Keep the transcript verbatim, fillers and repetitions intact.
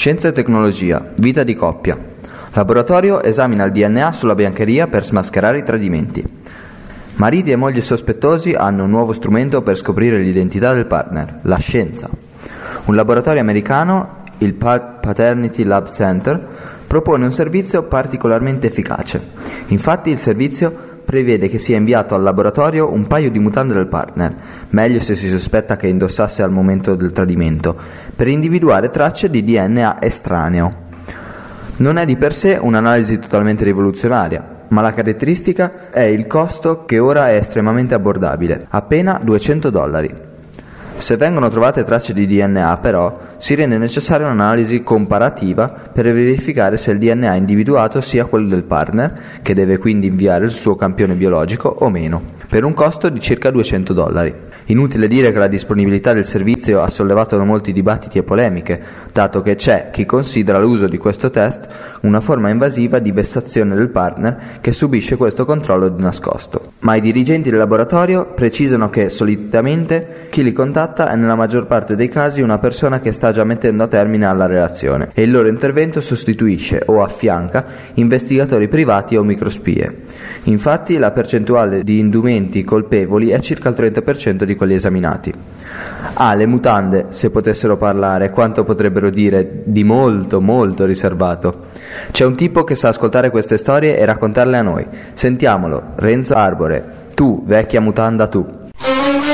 Scienza e tecnologia, vita di coppia. Laboratorio esamina il D N A sulla biancheria per smascherare i tradimenti. Mariti e mogli sospettosi hanno un nuovo strumento per scoprire l'identità del partner, la scienza. Un laboratorio americano, il Paternity Lab Center, propone un servizio particolarmente efficace. Infatti il servizio prevede che sia inviato al laboratorio un paio di mutande del partner, meglio se si sospetta che indossasse al momento del tradimento, per individuare tracce di D N A estraneo. Non è di per sé un'analisi totalmente rivoluzionaria, ma la caratteristica è il costo, che ora è estremamente abbordabile, appena duecento dollari. Se vengono trovate tracce di D N A, però, si rende necessaria un'analisi comparativa per verificare se il D N A individuato sia quello del partner, che deve quindi inviare il suo campione biologico, o meno, per un costo di circa duecento dollari. Inutile dire che la disponibilità del servizio ha sollevato molti dibattiti e polemiche, dato che c'è chi considera l'uso di questo test una forma invasiva di vessazione del partner che subisce questo controllo di nascosto. Ma i dirigenti del laboratorio precisano che solitamente chi li contatta è nella maggior parte dei casi una persona che sta già mettendo a termine alla relazione, e il loro intervento sostituisce o affianca investigatori privati o microspie. Infatti la percentuale di indumenti colpevoli è circa il trenta per cento di quelli esaminati. Ah, le mutande, se potessero parlare, quanto potrebbero dire di molto, molto riservato. C'è un tipo che sa ascoltare queste storie e raccontarle a noi. Sentiamolo, Renzo Arbore. Tu, vecchia mutanda tu.